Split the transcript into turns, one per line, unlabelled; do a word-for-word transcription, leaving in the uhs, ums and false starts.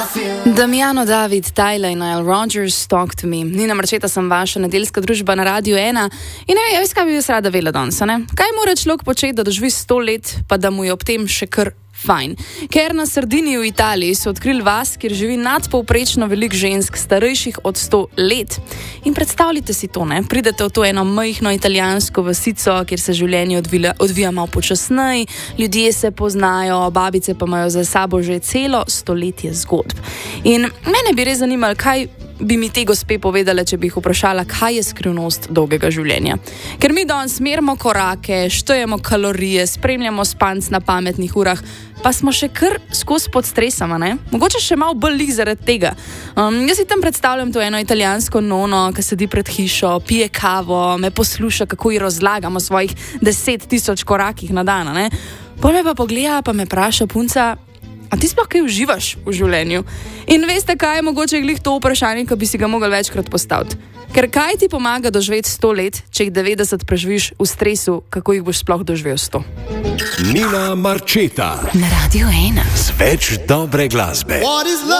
Damiano, David, Tyler in Nile Rodgers, Talk to Me. Nina Marčeta sem vaša nedeljska družba na Radiu ena. In ne, jaz kaj bi jaz rada vela danes, ne? Kaj mora človek početi, da doživi sto let, pa da mu je ob tem še kar fajn? Ker na Sardiniji v Italiji so odkrili vas, kjer živi nadpovprečno veliko žensk, starejših od sto let. In predstavljite si to, ne? Pridete v to eno majhno italijansko vasico, kjer se življenje odvila, odvija malo počasneje, ljudje se poznajo, babice pa imajo za sabo že celo stoletje zgodb. In mene bi res zanimalo, kaj bi mi te gospe povedale, če bi jih vprašala, kaj je skrivnost dolgega življenja. Ker mi danes merimo korake, štejemo kalorije, spremljamo spanc na pametnih urah, pa smo še kar skozi pod stresama, ne? Mogoče še malo bolj lih zaradi tega. Um, jaz si tam predstavljam to eno italijansko nono, ki sedi pred hišo, pije kavo, me posluša, kako ji razlagamo svojih deset tisoč korakih na dan, ne? Pol me pa pogleda, pa me vpraša punca, a ti sploh kaj uživaš v življenju? In veste, kaj je mogoče glih to vprašanje, ki bi si ga mogli večkrat postaviti? Ker kaj ti pomaga doživeti sto let, če jih devetdeset preživiš v stresu, kako jih boš sploh doživel sto?
Nina Marčeta
Na Radiu ena.
Z več dobre glasbe.